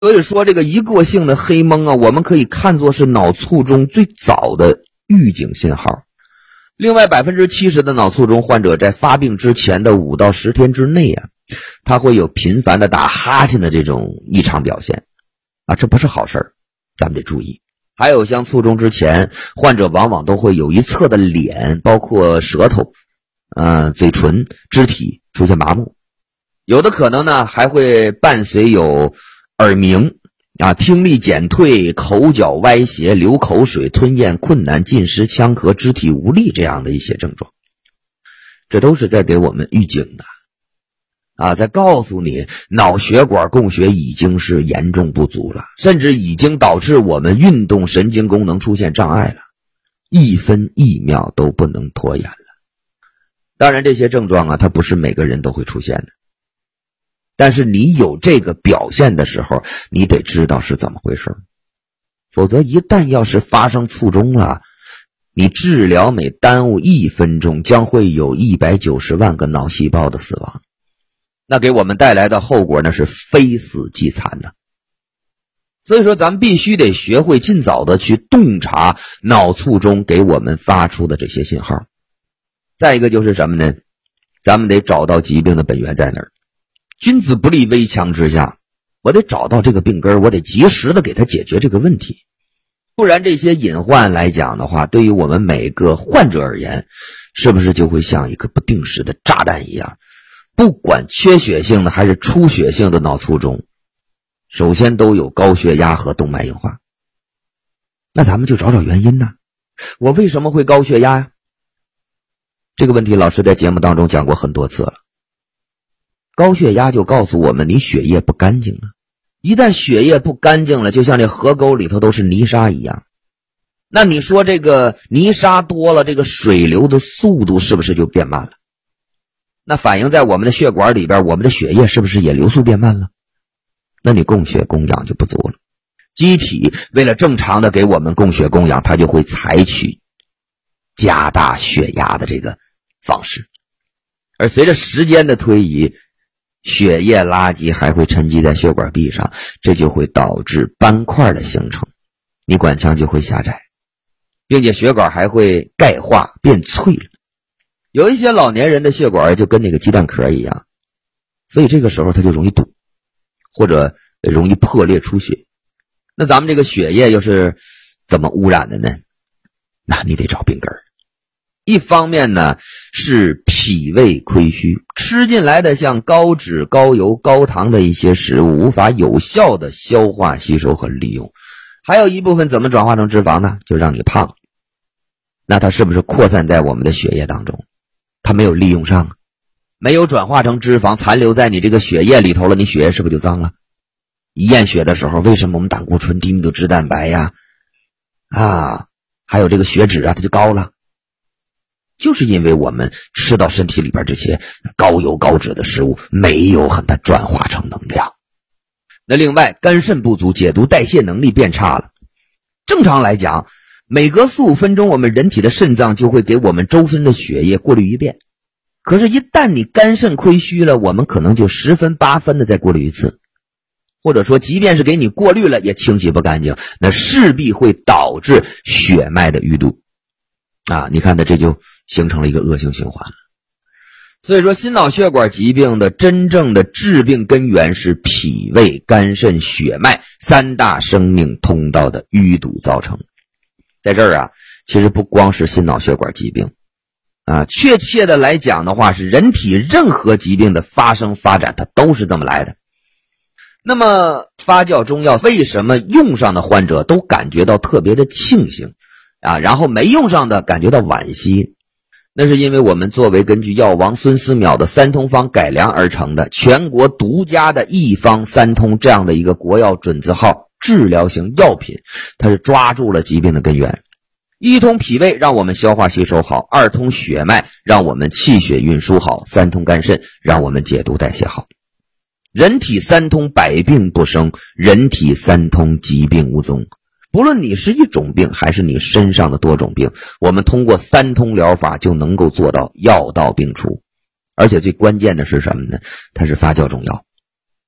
所以说这个一个性的黑蒙啊，我们可以看作是脑卒中最早的预警信号。另外 70% 的脑卒中患者在发病之前的5到10天之内啊，他会有频繁的打哈欠的这种异常表现啊，这不是好事儿，咱们得注意。还有像卒中之前，患者往往都会有一侧的脸，包括舌头、嘴唇、肢体出现麻木，有的可能呢还会伴随有耳鸣啊、听力减退、口角歪斜、流口水、吞咽困难、进食、呛咳、肢体无力这样的一些症状。这都是在给我们预警的啊，在告诉你脑血管供血已经是严重不足了，甚至已经导致我们运动神经功能出现障碍了，一分一秒都不能拖延了。当然这些症状啊，它不是每个人都会出现的，但是你有这个表现的时候，你得知道是怎么回事，否则一旦要是发生卒中了，你治疗每耽误1分钟，将会有190万个脑细胞的死亡，那给我们带来的后果那是非死即残的。所以说咱们必须得学会尽早的去洞察脑卒中给我们发出的这些信号。再一个就是什么呢？咱们得找到疾病的本源在哪儿。君子不立危墙之下，我得找到这个病根，我得及时的给他解决这个问题。不然这些隐患来讲的话，对于我们每个患者而言，是不是就会像一个不定时的炸弹一样，不管缺血性的还是出血性的脑卒中，首先都有高血压和动脉硬化。那咱们就找找原因呢，我为什么会高血压呀？这个问题老师在节目当中讲过很多次了。高血压就告诉我们你血液不干净了，一旦血液不干净了，就像这河沟里头都是泥沙一样，那你说这个泥沙多了，这个水流的速度是不是就变慢了？那反映在我们的血管里边，我们的血液是不是也流速变慢了？那你供血供氧就不足了。机体为了正常的给我们供血供氧，它就会采取加大血压的这个方式，而随着时间的推移，血液垃圾还会沉积在血管壁上，这就会导致斑块的形成，你管腔就会狭窄，并且血管还会钙化变脆了。有一些老年人的血管就跟那个鸡蛋壳一样，所以这个时候它就容易堵，或者容易破裂出血。那咱们这个血液又是怎么污染的呢？那你得找病根。一方面呢是脾胃亏虚，吃进来的像高脂、高油、高糖的一些食物无法有效的消化吸收和利用，还有一部分怎么转化成脂肪呢？就让你胖。那它是不是扩散在我们的血液当中？它没有利用上，没有转化成脂肪，残留在你这个血液里头了，你血液是不是就脏了？一验血的时候，为什么我们胆固醇、低密度脂蛋白呀还有这个血脂啊，它就高了？就是因为我们吃到身体里边这些高油高脂的食物没有很它转化成能量。那另外肝肾不足，解毒代谢能力变差了。正常来讲，每隔4、5分钟我们人体的肾脏就会给我们周身的血液过滤一遍，可是一旦你肝肾亏虚了，我们可能就10分8分的再过滤一次，或者说即便是给你过滤了也清洗不干净，那势必会导致血脉的淤堵你看这就形成了一个恶性循环了。所以说心脑血管疾病的真正的致病根源是脾胃、肝肾、血脉3大生命通道的淤堵造成。在这儿其实不光是心脑血管疾病确切的来讲的话，是人体任何疾病的发生发展它都是这么来的。那么发酵中药为什么用上的患者都感觉到特别的庆幸然后没用上的感觉到惋惜？那是因为我们作为根据药王孙思邈的3通方改良而成的全国独家的一方3通这样的一个国药准字号治疗型药品，它是抓住了疾病的根源。1通脾胃让我们消化吸收好，2通血脉让我们气血运输好，3通肝肾让我们解毒代谢好。人体3通百病不生，人体3通疾病无踪。不论你是一种病还是你身上的多种病，我们通过3通疗法就能够做到药到病除。而且最关键的是什么呢？它是发酵中药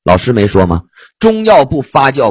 老师没说吗？中药不发酵